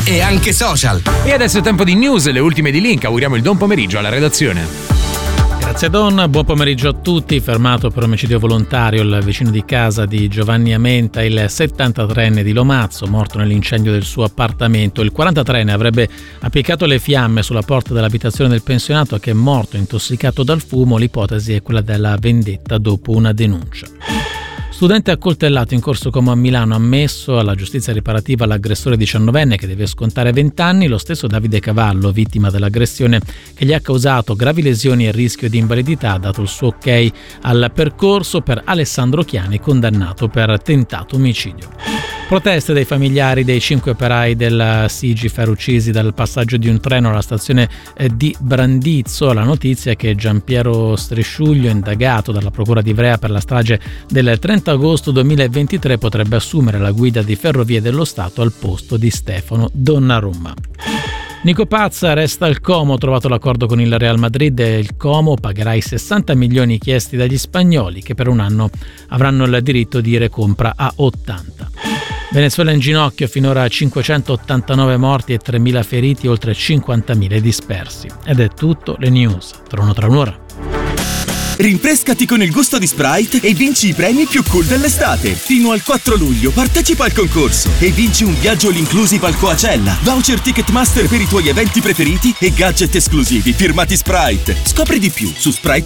e anche social. E adesso è tempo di news, le ultime di Link. Auguriamo il buon pomeriggio alla redazione. Grazie Don, buon pomeriggio a tutti. Fermato per omicidio volontario il vicino di casa di Giovanni Amenta, il 73enne di Lomazzo, morto nell'incendio del suo appartamento. Il 43enne avrebbe appiccato le fiamme sulla porta dell'abitazione del pensionato, che è morto intossicato dal fumo. L'ipotesi è quella della vendetta dopo una denuncia. Studente accoltellato in corso Como a Milano, ammesso alla giustizia riparativa l'aggressore 19enne che deve scontare 20 anni, lo stesso Davide Cavallo, vittima dell'aggressione che gli ha causato gravi lesioni e rischio di invalidità, ha dato il suo ok al percorso per Alessandro Chiani, condannato per tentato omicidio. Proteste dei familiari dei 5 operai del Sigifer uccisi dal passaggio di un treno alla stazione di Brandizzo. La notizia è che Giampiero Strisciuglio, indagato dalla Procura di Ivrea per la strage del 30 agosto 2023, potrebbe assumere la guida di Ferrovie dello Stato al posto di Stefano Donnarumma. Nico Pazza resta al Como, trovato l'accordo con il Real Madrid e il Como pagherà i 60 milioni chiesti dagli spagnoli, che per un anno avranno il diritto di recompra a 80. Venezuela in ginocchio, finora 589 morti e 3.000 feriti, oltre 50.000 dispersi. Ed è tutto, le news tornano tra un'ora. Rinfrescati con il gusto di Sprite e vinci i premi più cool dell'estate. Fino al 4 luglio partecipa al concorso e vinci un viaggio all inclusive al Coachella, voucher Ticketmaster per i tuoi eventi preferiti e gadget esclusivi firmati Sprite. Scopri di più su Sprite.